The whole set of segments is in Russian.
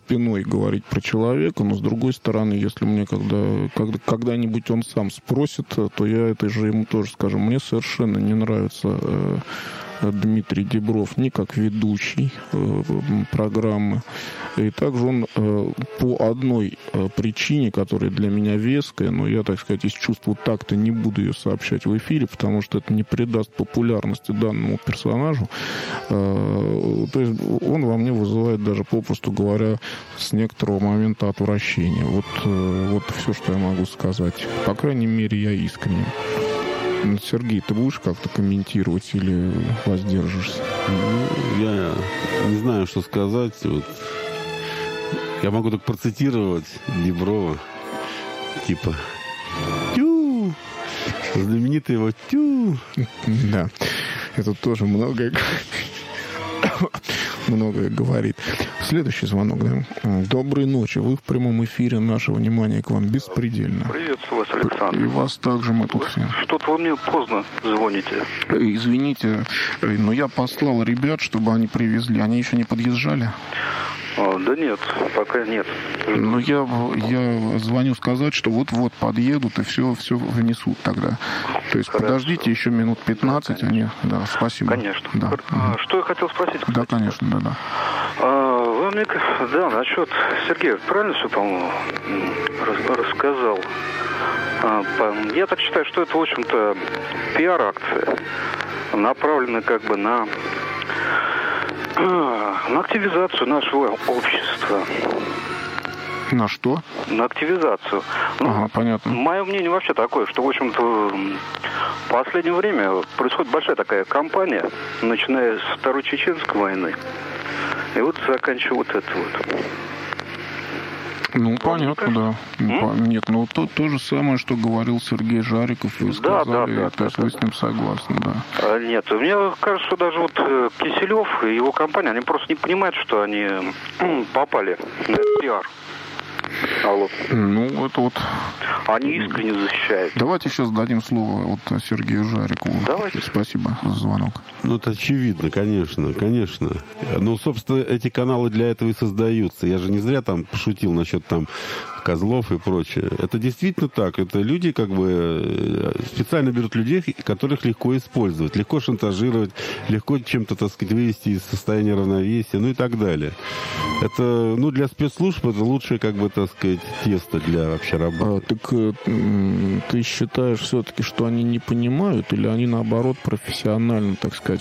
спиной говорить про человека, но с другой стороны, если мне когда-нибудь он сам спросит, то я это же ему тоже скажу. Мне совершенно не нравится Дмитрий Дибров ни как ведущий программы. И также он по одной причине, которая для меня веская, но я, так сказать, из чувства такта не буду ее сообщать в эфире, потому что это не придаст популярности данному персонажу. То есть он во мне вызывает даже, попросту говоря, с некоторого момента отвращения. Вот все, что я могу сказать. По крайней мере, я искренен. Сергей, ты будешь как-то комментировать или воздержишься? Я не знаю, что сказать. Я могу только процитировать Диброва. Типа «Тю!» Знаменитый его «Тю!» Да, это тоже многое говорит. Следующий звонок, да? Доброй ночи. Вы в прямом эфире. Наше внимание к вам беспредельно. Приветствую вас, Александр. И вас также мы тут все. Что-то вы мне поздно звоните. Извините, но я послал ребят, чтобы они привезли. Они еще не подъезжали? Да нет, пока нет. Но я звоню сказать, что вот-вот подъедут и все внесут тогда. То есть хорошо. Подождите еще минут 15, они... Да, спасибо. Конечно. Да. Что я хотел спросить? Кстати? Да, конечно, да. Вы мне... Да, насчет Сергея, правильно все, по-моему, рассказал? Я так считаю, что это, в общем-то, пиар-акция, направленная как бы на активизацию нашего общества. На что? На активизацию. Ага, понятно. Мое мнение вообще такое, что, в общем-то, в последнее время происходит большая такая кампания, начиная с Второй Чеченской войны, и вот заканчивая вот это вот. Ну, понятно, да. Нет, ну то же самое, что говорил Сергей Жариков, вы сказали, то есть вы с ним согласны, да. Нет, мне кажется, что даже вот Киселев и его компания, они просто не понимают, что они попали на этот пиар. Алло. Ну, это вот... Они искренне защищают. Давайте сейчас дадим слово Сергею Жарикову. Давайте. Спасибо за звонок. Ну, это очевидно, конечно. Ну, собственно, эти каналы для этого и создаются. Я же не зря там пошутил насчет там козлов и прочее. Это действительно так. Это люди как бы специально берут людей, которых легко использовать, легко шантажировать, легко чем-то, так сказать, вывести из состояния равновесия, ну и так далее. Это, ну, для спецслужб это лучшее, как бы, так сказать, тесто для вообще работы. Так ты считаешь все-таки, что они не понимают, или они, наоборот, профессионально, так сказать,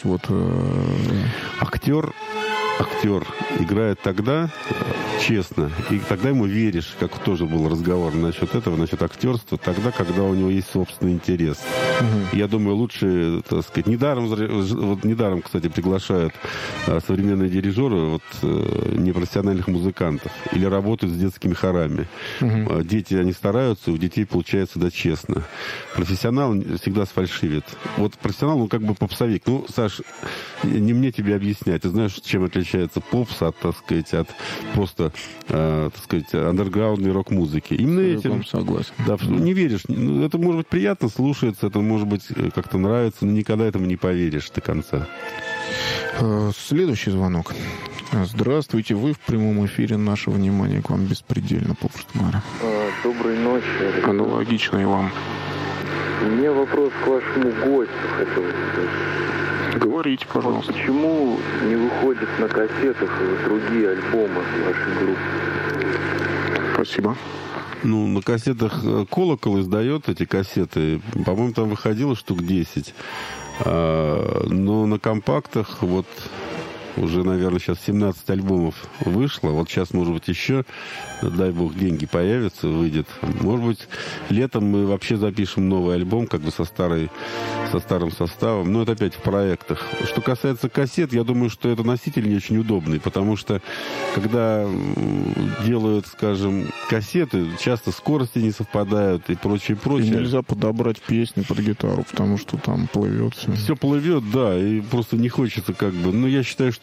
Актер играет тогда честно, и тогда ему веришь, как тоже был разговор насчет этого, насчет актерства, тогда, когда у него есть собственный интерес. Угу. Я думаю, лучше, так сказать, недаром, кстати, приглашают современные дирижеры непрофессиональных музыкантов или работают с детскими хорами. Угу. Дети, они стараются, у детей получается, да, честно. Профессионал всегда сфальшивит. Профессионал, он как бы попсовик. Ну, Саш, не мне тебе объяснять. Ты знаешь, чем отличается попс от, так сказать, от просто, так сказать, андерграундной рок-музыки. Именно этим... Согласен. Да, не веришь. Это может быть приятно слушается, это может быть как-то нравится, но никогда этому не поверишь до конца. Следующий звонок. Здравствуйте, вы в прямом эфире. Наше внимание к вам беспредельно, попросту говоря. Доброй ночи. Аналогично и вам. У меня вопрос к вашему гостю хотел задать. Говорите, пожалуйста. Почему не выходят на кассетах другие альбомы вашей группы? Спасибо. Ну, на кассетах «Колокол» издает эти кассеты. По-моему, там выходило штук 10. Но на компактах уже, наверное, сейчас 17 альбомов вышло. Вот сейчас, может быть, еще, дай бог, деньги появятся, выйдет. Может быть, летом мы вообще запишем новый альбом, как бы со старым составом. Но это опять в проектах. Что касается кассет, я думаю, что это носитель не очень удобный, потому что, когда делают, скажем, кассеты, часто скорости не совпадают и прочее. И нельзя подобрать песни под гитару, потому что там плывет все. Все плывет, да, и просто не хочется как бы... Но я считаю, что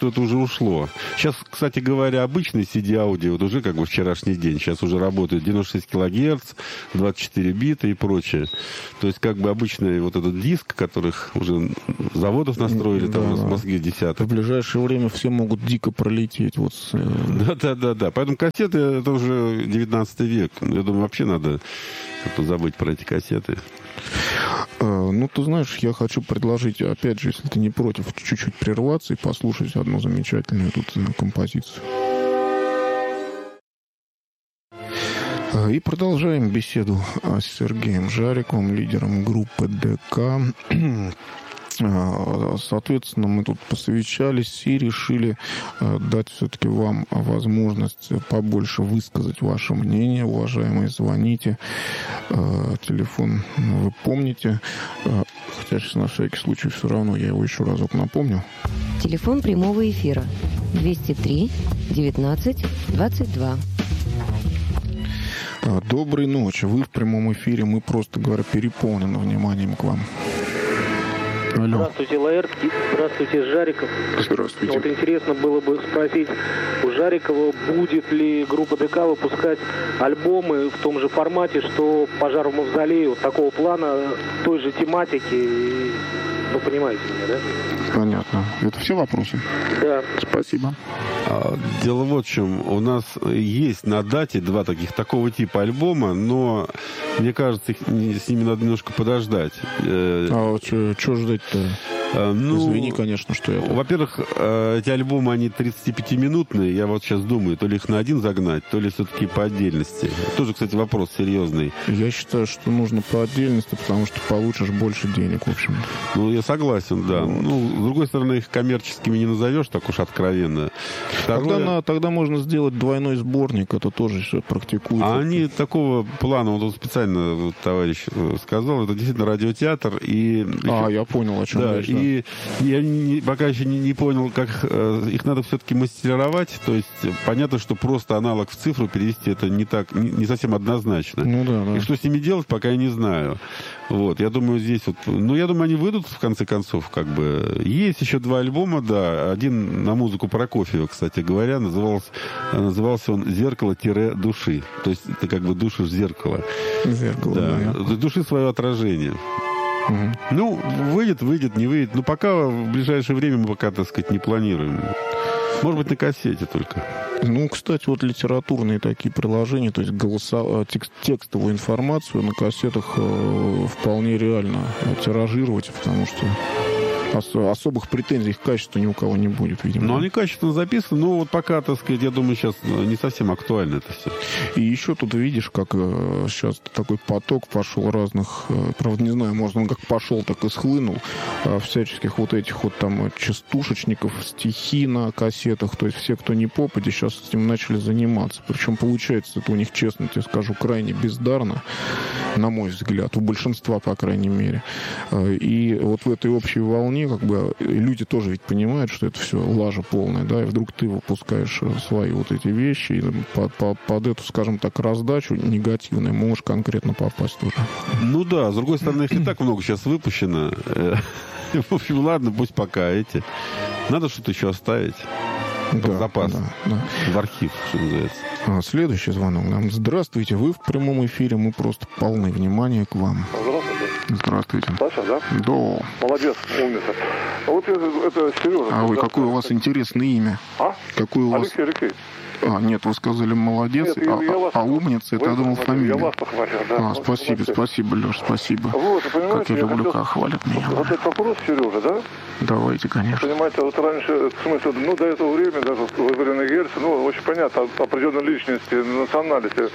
что это уже ушло. Сейчас, кстати говоря, обычный CD-аудио, вот уже как бы вчерашний день, сейчас уже работает 96 килогерц, 24 бита и прочее. То есть как бы обычный вот этот диск, которых уже заводов настроили, там у нас в Москве десяток. В ближайшее время все могут дико пролететь. Вот с... Да. Поэтому кассеты, это уже 19 век. Я думаю, вообще надо как-то забыть про эти кассеты. Ну, ты знаешь, я хочу предложить, опять же, если ты не против, чуть-чуть прерваться и послушать одну замечательную тут композицию. И продолжаем беседу с Сергеем Жариковым, лидером группы ДК. Соответственно, мы тут посовещались и решили дать все-таки вам возможность побольше высказать ваше мнение. Уважаемые, звоните. Телефон вы помните. Хотя сейчас на всякий случай все равно я его еще разок напомню. Телефон прямого эфира 203 19 22. Доброй ночи. Вы в прямом эфире. Мы, просто говоря, переполнены вниманием к вам. Алло. Здравствуйте, Лаэртский. Здравствуйте, Жариков. Здравствуйте. Вот интересно было бы спросить у Жарикова, будет ли группа ДК выпускать альбомы в том же формате, что «Пожар в мавзолее», вот такого плана, той же тематики. Вы понимаете меня, да? Понятно. Это все вопросы? Да. Спасибо. Дело вот в чем. У нас есть на дате два такого типа альбома, но мне кажется, с ними надо немножко подождать. А что ждать-то? Извини, конечно, что я... Во-первых, эти альбомы, они 35-минутные. Я вот сейчас думаю, то ли их на один загнать, то ли все-таки по отдельности. Тоже, кстати, вопрос серьезный. Я считаю, что нужно по отдельности, потому что получишь больше денег, в общем. Ну, я согласен, да. Вот. Ну, с другой стороны, их коммерческими не назовешь так уж откровенно. Тогда можно сделать двойной сборник, это тоже все практикуется. А они такого плана, вот специально товарищ сказал, это действительно радиотеатр. Я понял, о чем речь. Да. И я пока еще не понял, как их надо все-таки мастеровать. То есть понятно, что просто аналог в цифру перевести это не совсем однозначно. Ну да. И что с ними делать, пока я не знаю. Вот, я думаю, здесь вот... Ну, я думаю, они выйдут, в конце концов, как бы. Есть еще два альбома, да. Один на музыку Прокофьева, кстати говоря, назывался он «Зеркало-души». То есть это как бы душишь зеркало. Зеркало, да. Души свое отражение. Угу. Ну, выйдет, не выйдет. Но пока в ближайшее время мы пока, так сказать, не планируем. Может быть, на кассете только. Ну, кстати, вот литературные такие приложения, то есть текстовую информацию на кассетах вполне реально тиражировать, потому что особых претензий к качеству ни у кого не будет, видимо. Но они качественно записаны, но вот пока, так сказать, я думаю, сейчас не совсем актуально это все. И еще тут видишь, как сейчас такой поток пошел разных, правда, не знаю, может, он как пошел, так и схлынул, всяческих вот этих вот там частушечников, стихи на кассетах, то есть все, кто не попади, сейчас этим начали заниматься. Причем получается это у них, честно тебе скажу, крайне бездарно, на мой взгляд, у большинства, по крайней мере. И вот в этой общей волне как бы люди тоже ведь понимают, что это все лажа полная, да, и вдруг ты выпускаешь свои вот эти вещи, и под эту, скажем так, раздачу негативную можешь конкретно попасть тоже. Ну да, с другой стороны, их и так много сейчас выпущено. В общем, ладно, пусть пока эти. Надо что-то еще оставить. Под запас. Да. В архив, что называется. Следующий звонок нам. Здравствуйте, вы в прямом эфире, мы просто полны внимания к вам. Здравствуйте. Саша, да? Да. Молодец, умница. Вот это Сережа. А вы, какое у вас интересное имя? Какое у вас... Алексей. Нет, вы сказали молодец, нет, умница, это я думал фамилия. Я вас похвалил, да. Спасибо, Леш, спасибо. Вот, как я люблю, как хвалят меня. Вот этот вопрос, Сережа, да? Давайте, конечно. Понимаете, вот раньше, в смысле, до этого времени, даже в Эверине Герце, очень понятно, определенные личности, национальности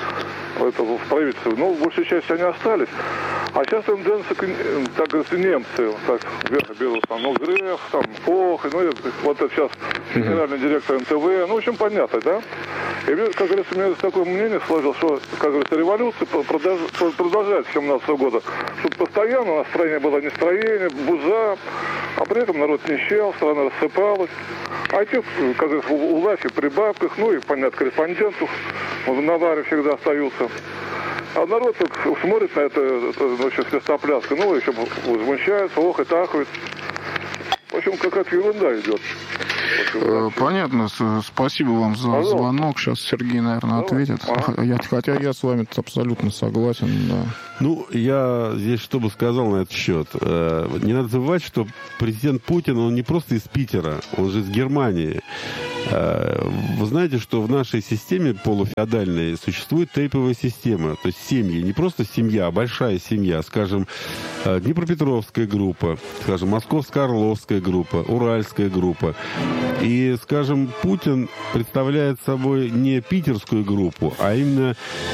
в правительстве, большая часть они остались. А сейчас тенденция, так говорится, немцы, так, вверх берут, Греф, Кох, вот это сейчас генеральный директор НТВ, в общем, понятно, да? И, как говорится, у меня такое мнение сложилось, что, как говорится, революция продолжается с 17 года. Чтобы постоянно настроение было нестроение, буза, а при этом народ нищал, страна рассыпалась. А те, как говорится, у власти при бабках, и, понятно, корреспондентов в Наваре всегда остаются. А народ смотрит на это вообще свистопляска, еще возмущается, охает, ахает. В общем, какая-то ерунда идет. Спасибо. Понятно. Спасибо вам за звонок. Сейчас Сергей, наверное, ответит. Хотя я с вами абсолютно согласен, да. Ну, я здесь что бы сказал на этот счет. Не надо забывать, что президент Путин, он не просто из Питера, он же из Германии. Вы знаете, что в нашей системе полуфеодальной существует тейповая система. То есть семьи, не просто семья, а большая семья. Скажем, Днепропетровская группа, скажем, Московско-Орловская группа, Уральская группа. И, скажем, Путин представляет собой не питерскую группу, а именно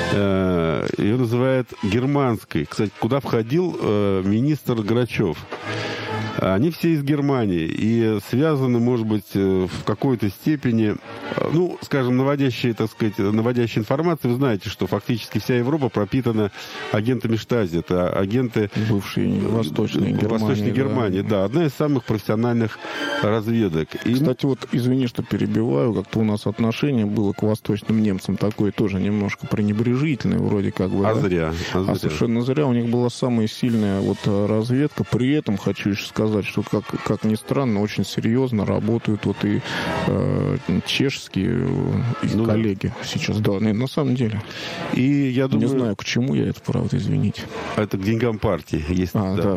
ее называют германской. Кстати, куда входил министр Грачев. Они все из Германии и связаны, может быть, в какой-то степени, ну, скажем, наводящая информация. Вы знаете, что фактически вся Европа пропитана агентами Штази. Это агенты... Бывшие Восточной Германии. Да, одна из самых профессиональных разведок. Кстати, вот, извини, что перебиваю, как-то у нас отношение было к восточным немцам такое тоже немножко пренебрежительное, вроде как бы. Зря. Совершенно зря. У них была самая сильная вот разведка. При этом, хочу еще сказать, что, как ни странно, очень серьезно работают вот и чешские коллеги сейчас. Да, на самом деле. И я думаю... Не знаю, к чему я это, правда, извините. Это к деньгам партии. Есть,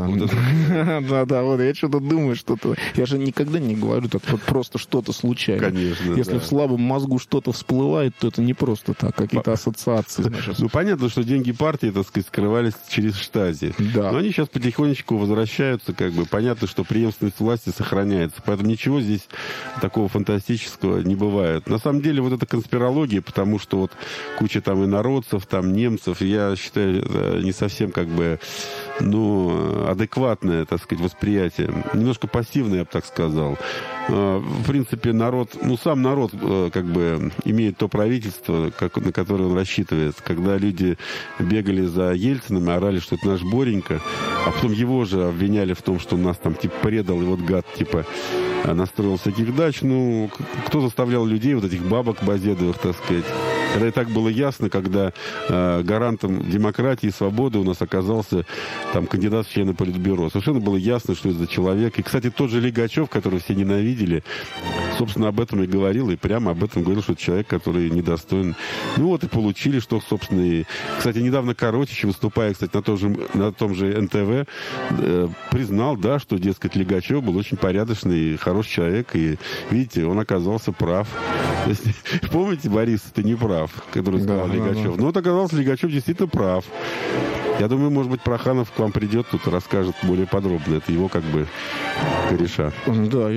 да, вот я что-то думаю, что-то... Я же никогда не говорю так вот просто что-то случайно. Конечно, если в слабом мозгу что-то всплывает, то это не просто так, какие-то ассоциации. Ну, понятно, что деньги партии, так сказать, скрывались через Штази. Да. Но они сейчас потихонечку возвращаются, как бы. Понятно, что преемственность власти сохраняется. Поэтому ничего здесь такого фантастического не бывает. На самом деле, вот эта конспирология, потому что вот куча там инородцев, там немцев, я считаю, не совсем как бы, адекватное, так сказать, восприятие. Немножко пассивное, я бы так сказал. В принципе, сам народ как бы имеет то правительство, на которое он рассчитывает. Когда люди бегали за Ельциным и орали, что это наш Боренька, а потом его же обвиняли в том, что он нас там предал, и вот гад, настроил всяких дач. Кто заставлял людей, вот этих бабок базедовых, так сказать. Когда и так было ясно, когда гарантом демократии и свободы у нас оказался там кандидат в члены Политбюро. Совершенно было ясно, что это за человек. И, кстати, тот же Лигачев, которого все ненавидели, собственно, об этом и говорил, и прямо об этом говорил, что это человек, который недостоин. И получили, что, собственно, и... Кстати, недавно Коротич, выступая, кстати, на том же НТВ, признал, да, что, дескать, Лигачев был очень порядочный и хороший человек, и, видите, он оказался прав. Помните, Борис, ты не прав, который сказал Лигачев. Но вот оказался, Лигачев действительно прав. Я думаю, может быть, Проханов к вам придет, тут расскажет более подробно. Это его как бы кореша. Да,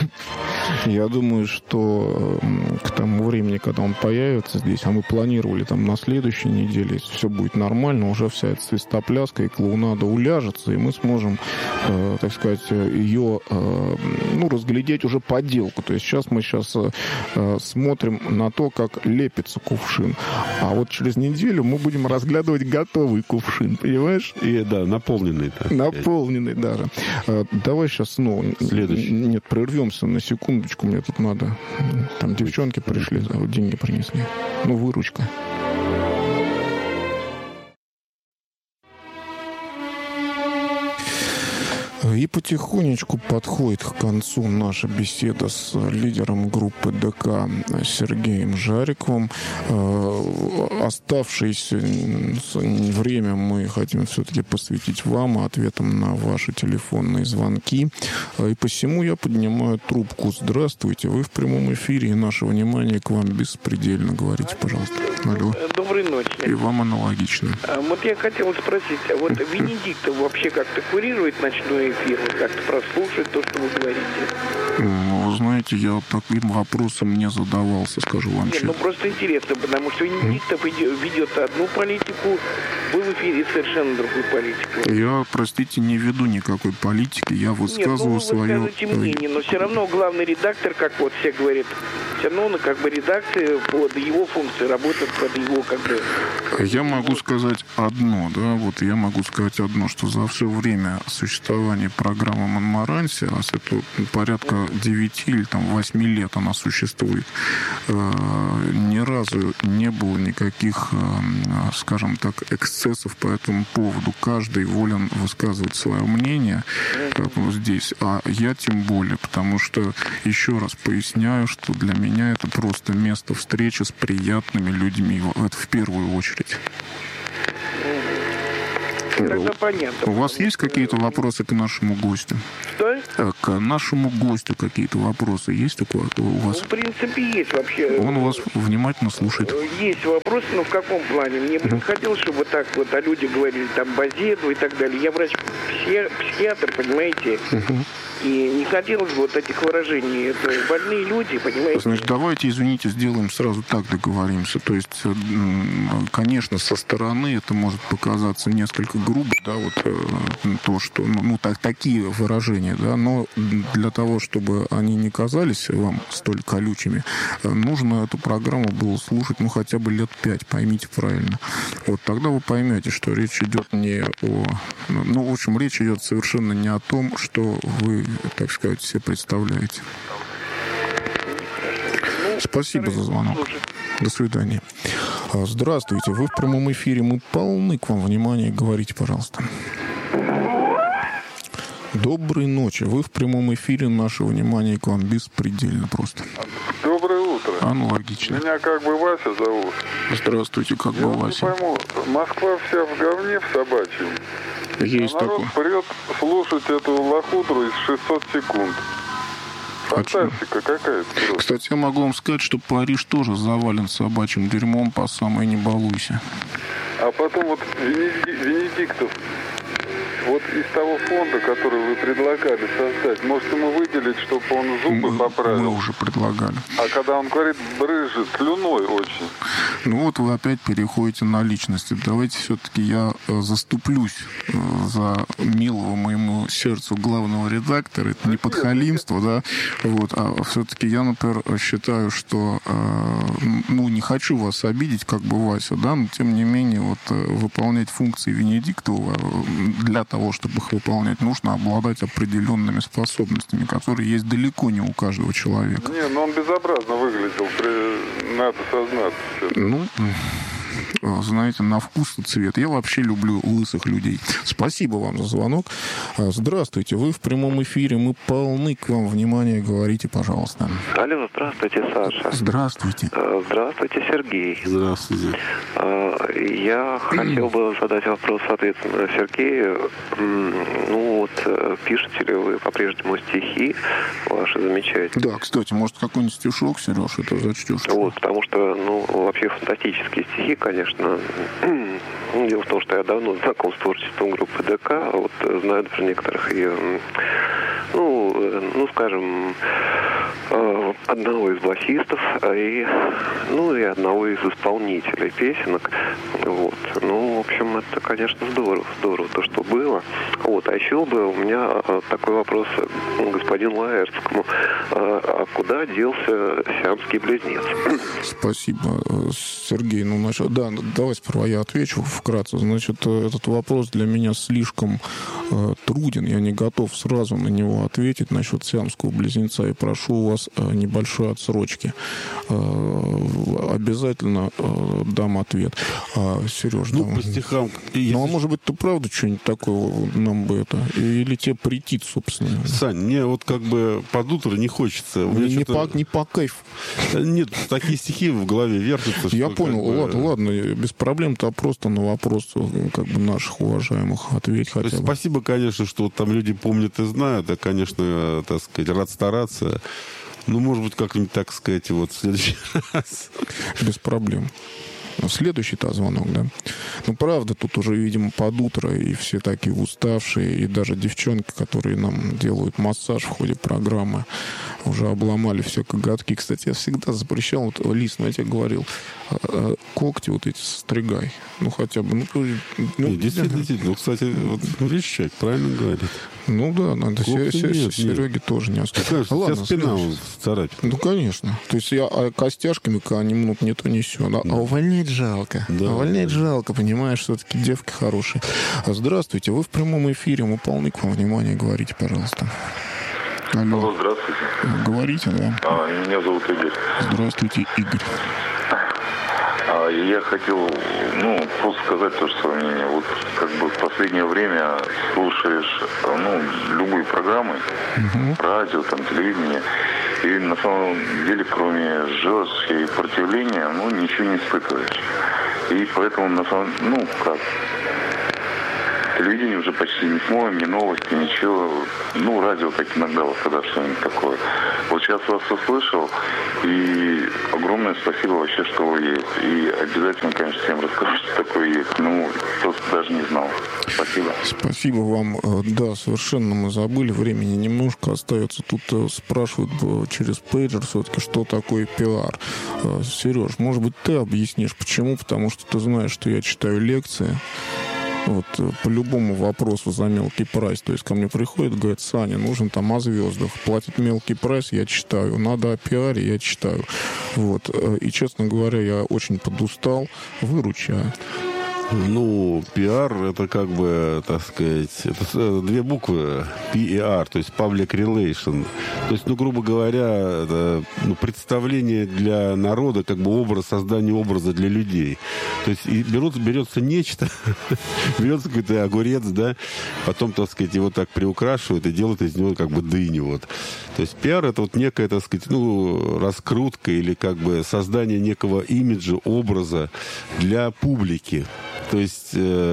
я думаю, что к тому времени, когда он появится здесь, а мы планировали там на следующей неделе, если все будет нормально, уже вся эта свистопляска и клоунада уляжется, и мы сможем, так сказать, ее разглядеть уже подделку. То есть сейчас мы смотрим на то, как лепится кувшин. А вот через неделю мы будем разглядывать готовый кувшин, понимаешь? И, да, наполненный. Так. Наполненный даже. Давай сейчас снова... Следующий. Нет, прервемся на секундочку. Мне тут надо... Там девчонки пришли, деньги принесли. Выручка. И потихонечку подходит к концу наша беседа с лидером группы ДК Сергеем Жариковым. Оставшееся время мы хотим все-таки посвятить вам, ответам на ваши телефонные звонки. И посему я поднимаю трубку. Здравствуйте, вы в прямом эфире, и наше внимание к вам беспредельно. Говорите, пожалуйста. Алло. Доброй ночи. И вам аналогично. Вот я хотел спросить, Венедиктов вообще как-то курирует ночной эфир, как-то прослушает то, что вы говорите? Вы знаете, я таким вопросом не задавался, скажу вам честно. Просто интересно, потому что Венедиктов ведет одну политику, вы в эфире совершенно другую политику. Я, простите, не веду никакой политики, я высказываю свое... Вы скажете мнение, но все равно главный редактор, как вот все говорят, все равно редакция под его функции работает, под его Я могу сказать одно, что за все время существования программы «Монмаранси», а это порядка 9 или там 8 лет она существует, ни разу не было никаких, скажем так, эксцессов по этому поводу. Каждый волен высказывать свое мнение здесь, а я тем более, потому что, еще раз поясняю, что для меня это просто место встречи с приятными людьми, это в первую очередь. Тогда понятно. У вас есть какие-то вопросы к нашему гостю? Что? К нашему гостю какие-то вопросы есть у вас? Ну, в принципе, есть вообще. Он вас внимательно слушает. Есть вопросы, но в каком плане? Мне бы хотелось, чтобы так вот о людях говорили, там, Базедова и так далее. Я врач-психиатр, понимаете? И не хотелось бы вот этих выражений. Это больные люди, понимаете? Значит, давайте, извините, сделаем сразу так, договоримся. То есть, конечно, со стороны это может показаться несколько грубо, да, вот то, что, такие выражения, да, но для того, чтобы они не казались вам столь колючими, нужно эту программу было слушать, хотя бы лет 5, поймите правильно. Вот тогда вы поймете, что речь идет не о... в общем, речь идет совершенно не о том, что вы, так сказать, себе представляете. Спасибо за звонок. До свидания. Здравствуйте, вы в прямом эфире. Мы полны к вам внимания. Говорите, пожалуйста. Доброй ночи. Вы в прямом эфире. Наше внимание к вам беспредельно просто. Доброе утро. Аналогично. Меня как бы Вася зовут. Здравствуйте, как бы Вася. Я не пойму, Москва вся в говне в собачьем. Есть а народ такое. прет слушать эту лохудру из 600 секунд. Фантастика какая-то. Кстати, я могу вам сказать, что Париж тоже завален собачьим дерьмом по самой не балуйся. А потом вот Венедиктов, вот из того фонда, который вы предлагали создать, может ему выделить, чтобы он зубы поправил? Мы уже предлагали. А когда он говорит, брызжет слюной очень. Вот вы опять переходите на личности. Давайте все-таки я заступлюсь за милого моему сердцу главного редактора. Это не подхалимство, да? Вот. А все-таки я, например, считаю, что не хочу вас обидеть, как бы Вася, да, но тем не менее вот выполнять функции Венедиктова для того, чтобы их выполнять, нужно обладать определенными способностями, которые есть далеко не у каждого человека. Не, он безобразно выглядел, надо сознаться. Знаете, на вкус и цвет. Я вообще люблю лысых людей. Спасибо вам за звонок. Здравствуйте, вы в прямом эфире. Мы полны к вам внимания. Говорите, пожалуйста. Алло, здравствуйте, Саша. Здравствуйте. Здравствуйте, Сергей. Здравствуйте. Я хотел бы задать вопрос, соответственно, Сергею. Пишете ли вы по-прежнему стихи ваши замечательные? Да, кстати, может, какой-нибудь стишок, Сереж, это зачтешь? Потому что, вообще фантастические стихи, конечно. Дело в том, что я давно знаком с творчеством группы ДК, знаю даже некоторых ее, скажем, одного из басистов и одного из исполнителей песенок. В общем, это, конечно, здорово, то, что было. А еще бы у меня такой вопрос к господину Лаэртскому. А куда делся сиамский близнец? Спасибо, Сергей. Давайте сперва я отвечу вкратце. Значит, этот вопрос для меня слишком труден. Я не готов сразу на него ответить насчет сиамского близнеца. И прошу у вас небольшой отсрочки. Обязательно дам ответ. Сереж, по стихам. Может быть, ты правда что-нибудь такое нам бы это? Или тебе претит, собственно? Сань, мне под утро не хочется. Не по кайфу. Нет, такие стихи в голове вертятся. Я понял. Ладно, без проблем-то просто на вопрос наших уважаемых ответь хотя бы. Спасибо, конечно, что там люди помнят и знают. Я, конечно, так сказать, рад стараться. Может быть, как-нибудь, так сказать, в следующий раз. Без проблем. Следующий-то звонок, да? Правда, тут уже, видимо, под утро, и все такие уставшие, и даже девчонки, которые нам делают массаж в ходе программы, уже обломали все коготки. Кстати, я всегда запрещал, Лис, я тебе говорил, когти эти состригай. Хотя бы. Действительно. Кстати, видишь, человек правильно говорит. Да, надо. Сереге тоже не оставить. Ладно, спина царапит. Конечно. То есть я костяшками не мнут, не то, не сё. А увольнять жалко. Да. Увольнять жалко, понимаешь, все-таки девки хорошие. Здравствуйте, вы в прямом эфире. Мы полны к вам внимания. Говорите, пожалуйста. Алло, здравствуйте. Говорите, да. Меня зовут Игорь. Здравствуйте, Игорь. Я хотел, просто сказать тоже свое мнение. Вот как бы в последнее время слушаешь, любые программы, радио, там, телевидение, и на самом деле, кроме жесткого и противления, ничего не испытываешь. И поэтому, на самом телевидение уже почти не смотрим, ни новости, ничего. Радио так иногда, вот когда что-нибудь такое. Вот сейчас вас услышал, и огромное спасибо вообще, что вы есть. И обязательно, конечно, всем расскажу, что такое есть. Просто даже не знал. Спасибо. Спасибо вам. Да, совершенно мы забыли, времени немножко остается. Тут спрашивают через пейджер все-таки, что такое пиар. Сереж, может быть, ты объяснишь, почему? Потому что ты знаешь, что я читаю лекции. Вот по любому вопросу за мелкий прайс. То есть ко мне приходит, говорит: Саня, нужен там о звездах. Платит мелкий прайс, я читаю. Надо о пиаре, я читаю. Вот. И, честно говоря, я очень подустал. Выручаю. Пиар, это как бы, так сказать, это две буквы, PER, то есть Public Relation. То есть, грубо говоря, это, представление для народа, как бы образ, создание образа для людей. То есть берется нечто, берется какой-то огурец, да, потом, так сказать, его так приукрашивают и делают из него как бы дыню. Вот. То есть пиар — это вот некая, так сказать, раскрутка или как бы создание некого имиджа, образа для публики. То есть,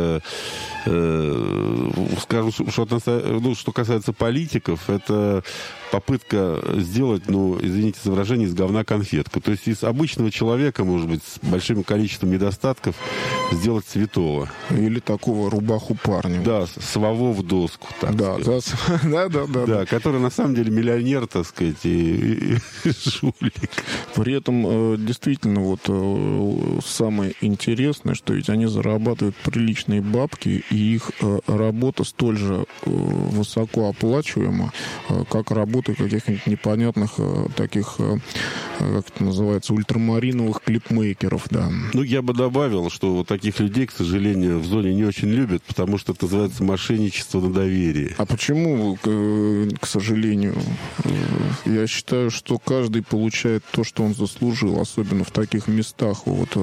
скажем, что касается политиков, это попытка сделать, извините за выражение, из говна конфетку. То есть из обычного человека, может быть, с большим количеством недостатков, сделать святого. Или такого рубаху парня. Да, сваво в доску. Так да, да, который на самом деле миллионер, так сказать, и жулик. При этом действительно самое интересное, что ведь они зарабатывают приличные бабки, и их работа столь же высоко оплачиваема, как работа каких-нибудь непонятных таких, как это называется, ультрамариновых клипмейкеров, да. Я бы добавил, что вот таких людей, к сожалению, в зоне не очень любят, потому что это называется мошенничество на доверии. А почему, к сожалению? Я считаю, что каждый получает то, что он заслужил, особенно в таких местах,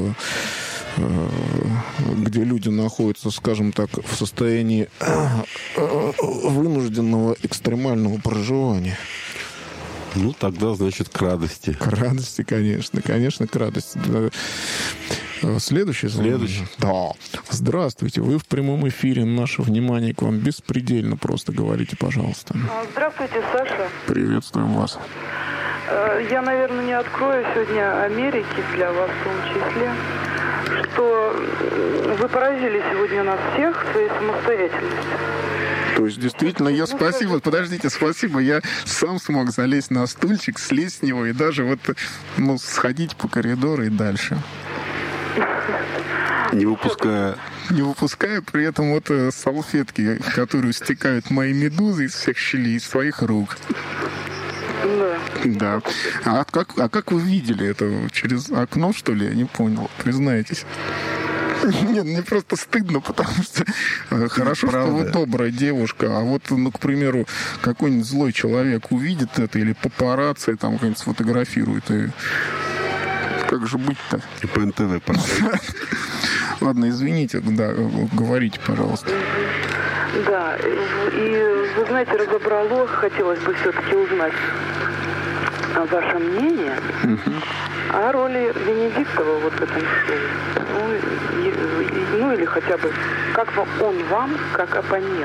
где люди находятся, скажем так, в состоянии вынужденного экстремального проживания. Тогда, значит, к радости. К радости, конечно. Конечно, к радости. Следующий. Да. Здравствуйте. Вы в прямом эфире. Наше внимание к вам беспредельно. Просто говорите, пожалуйста. Здравствуйте, Саша. Приветствуем вас. Я, наверное, не открою сегодня Америки для вас в том числе, что вы поразили сегодня нас всех своей самостоятельностью. То есть, действительно, спасибо. Я сам смог залезть на стульчик, слезть с него и даже сходить по коридору и дальше. Не выпуская при этом салфетки, в которую стекают мои медузы из всех щелей, из своих рук. Да. А как вы видели это? Через окно, что ли? Я не понял. Признайтесь. Нет, мне просто стыдно, потому что хорошо, что вы добрая девушка, а к примеру, какой-нибудь злой человек увидит это или папарацци там как-нибудь сфотографирует, и как же быть-то? И по НТВ поставить. Ладно, извините, да, говорите, пожалуйста. Да, и вы знаете, разобрало, хотелось бы все-таки узнать ваше мнение о роли Венедиктова в этом шоу. Или хотя бы, как он вам, как оппонент.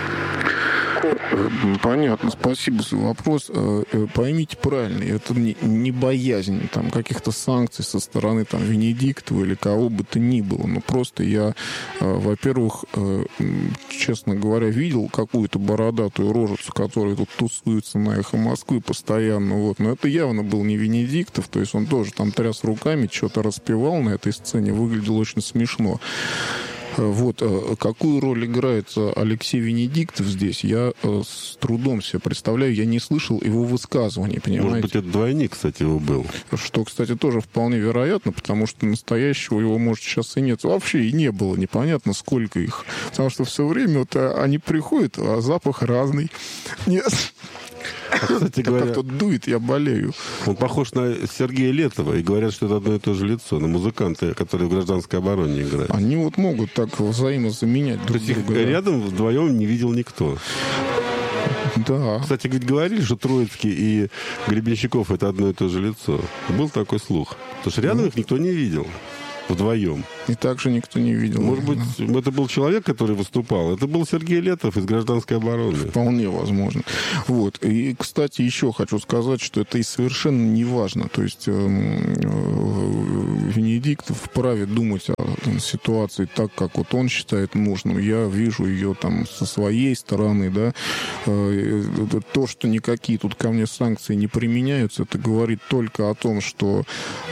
Понятно, спасибо за вопрос. Поймите правильно, это не боязнь каких-то санкций со стороны Венедиктова или кого бы то ни было. Но просто я, во-первых, честно говоря, видел какую-то бородатую рожицу, которая тут тусуется на «Эхо Москвы» постоянно. Но это явно был не Венедиктов, то есть он тоже тряс руками, что-то распевал на этой сцене, выглядело очень смешно. Какую роль играет Алексей Венедиктов здесь, я с трудом себе представляю. Я не слышал его высказываний, понимаете? Может быть, это двойник, кстати, его был. Что, кстати, тоже вполне вероятно, потому что настоящего его, может, сейчас и нет. Вообще и не было, непонятно, сколько их. Потому что все время они приходят, а запах разный. Нет. Кстати говоря, как-то дует, я болею. Он похож на Сергея Летова, и говорят, что это одно и то же лицо, на музыканта, который в гражданской обороне играет. Они вот могут так взаимозаменять друг друга. То есть рядом вдвоем не видел никто. Да. Кстати, ведь говорили, что Троицкий и Гребенщиков — это одно и то же лицо. Был такой слух. Потому что рядом их никто не видел. Вдвоем. И также никто не видел. Может быть, это был человек, который выступал. Это был Сергей Летов из гражданской обороны. Вполне возможно. Вот. И, кстати, еще хочу сказать, что это и совершенно не важно. То есть Венедикт вправе думать о ситуации так, как вот он считает нужным. Я вижу ее там со своей стороны, да. То, что никакие тут ко мне санкции не применяются, это говорит только о том, что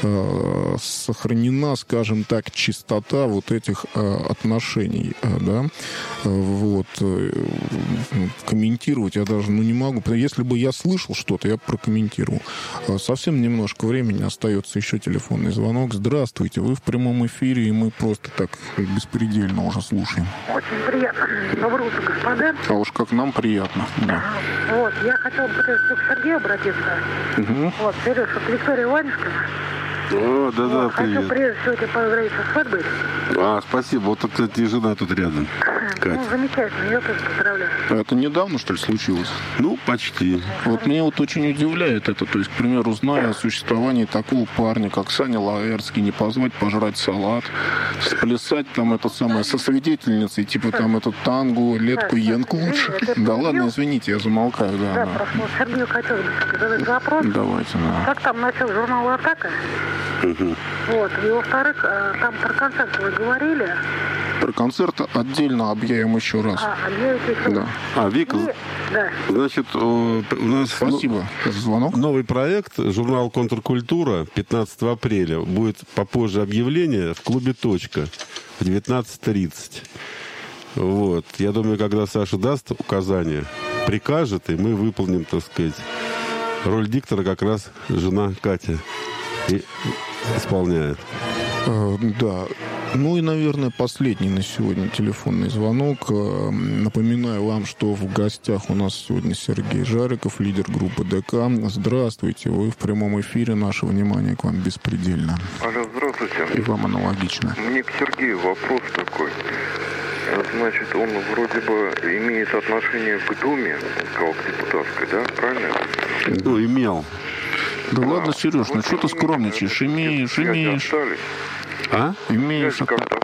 сохранена, скажем так, чистота вот этих отношений, да, вот, комментировать я даже, не могу, если бы я слышал что-то, я бы прокомментировал. Совсем немножко времени остается, еще телефонный звонок. Здравствуйте, вы в прямом эфире, и мы просто так беспредельно уже слушаем. Очень приятно. Доброе утро, господа. А уж как нам приятно, да. Вот, я хотела бы к Сергею обратиться. Угу. Вот, Сереж, вот Виктория Иванушкина. О, да-да, вот, привет. Хочу прежде всего тебя поздравить со свадьбой. Спасибо. Вот, кстати, и жена тут рядом. Катя. Ну, замечательно, я тоже поздравляю. Это недавно, что ли, случилось? Ну, почти. Вот меня вот очень удивляет это. То есть, к примеру, зная о существовании такого парня, как Саня Лаэрский, не позвать пожрать салат, сплясать там это самое со свидетельницей, типа там этот танго, летку Янг лучше. Да ладно, извините, я замолкаю, да. Да, просто вот Сергею хотелось бы задать вопрос. Давайте, да. Как там насчет журнала «Атака»? Угу. Вот, и во-вторых, там про концерт вы говорили. Про концерт отдельно объявим еще раз. Объявите еще раз. Да. Вика, да. Значит, у нас... Спасибо за звонок. Новый проект, журнал «Контркультура», 15 апреля. Будет попозже объявление в клубе «Точка» в 19:30. Вот. Я думаю, когда Саша даст указания, прикажет, и мы выполним, так сказать, роль диктора как раз жена Катя и исполняет. Да. Ну и, наверное, последний на сегодня телефонный звонок. Напоминаю вам, что в гостях у нас сегодня Сергей Жариков, лидер группы ДК. Здравствуйте, вы в прямом эфире. Наше внимание к вам беспредельно. Алло, здравствуйте. И вам аналогично. Мне к Сергею вопрос такой. Значит, он вроде бы имеет отношение к Думе, сказал, к депутатской, да? Правильно? Ну, имел. Да ладно, Сереж, ну что ты скромничаешь? Имеешь. А? Имеешь.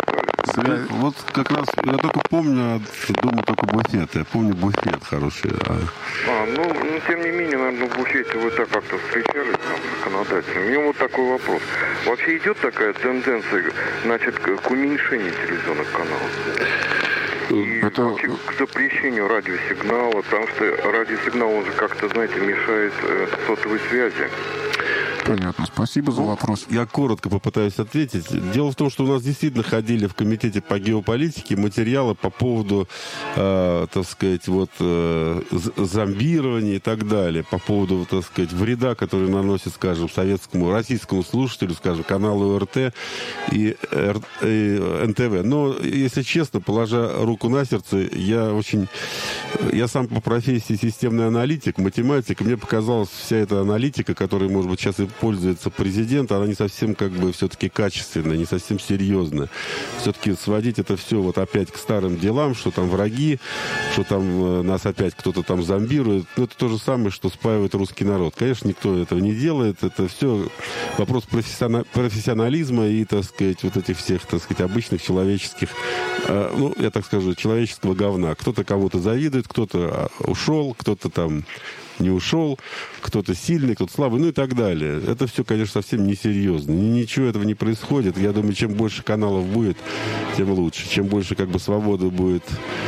Вот как раз я только помню от Думы только буфет. Я помню буфет хороший. Ну, тем не менее, наверное, в буфете вы так как-то встречались там с законодателем. У меня вот такой вопрос. Вообще идет такая тенденция, значит, к уменьшению телевизионных каналов? И вообще к запрещению радиосигнала, потому что радиосигнал, он же как-то, знаете, мешает сотовой связи. Понятно. Спасибо за вопрос. Я коротко попытаюсь ответить. Дело в том, что у нас действительно ходили в комитете по геополитике материалы по поводу, так сказать, вот зомбирования и так далее, по поводу, так сказать, вреда, который наносит, скажем, российскому слушателю, скажем, каналу ОРТ и НТВ. Но, если честно, положа руку на сердце, я сам по профессии системный аналитик, математик, мне показалась вся эта аналитика, которая, может быть, сейчас и пользуется президент, она не совсем как бы все-таки качественная, не совсем серьезная. Все-таки сводить это все вот опять к старым делам, что там враги, что там нас опять кто-то там зомбирует. Ну, это то же самое, что спаивает русский народ. Конечно, никто этого не делает. Это все вопрос профессионализма и, так сказать, вот этих всех, так сказать, обычных человеческих, ну, я так скажу, человеческого говна. Кто-то кого-то завидует, кто-то ушел, кто-то там не ушел, кто-то сильный, кто-то слабый, ну и так далее. Это все, конечно, совсем несерьезно. Ничего этого не происходит. Я думаю, чем больше каналов будет, тем лучше. Чем больше как бы свободы будет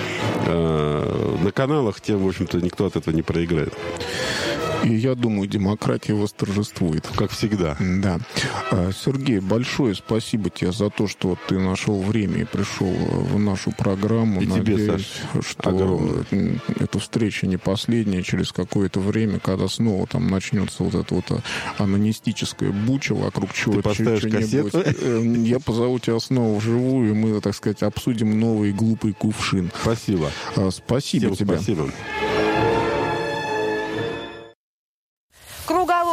на каналах, тем, в общем-то, никто от этого не проиграет. И я думаю, демократия восторжествует. Как всегда. Да. Сергей, большое спасибо тебе за то, что ты нашел время и пришел в нашу программу. И надеюсь, тебе, Саш, что огромное. эта встреча не последняя. Через какое-то время, когда снова там начнется вот эта вот анонистическая буча, вокруг чего ты поставишь кассету? Я позову тебя снова вживую, и мы, так сказать, обсудим новый глупый кувшин. Спасибо. Спасибо тебе. Спасибо.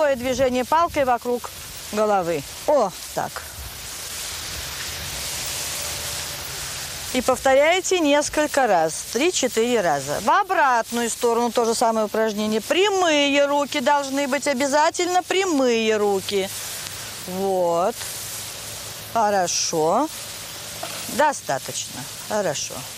Круговое движение палкой вокруг головы. О, так. И повторяете несколько раз, 3-4 раза. В обратную сторону то же самое упражнение. Прямые руки должны быть, обязательно прямые руки. Вот. Хорошо. Достаточно. Хорошо.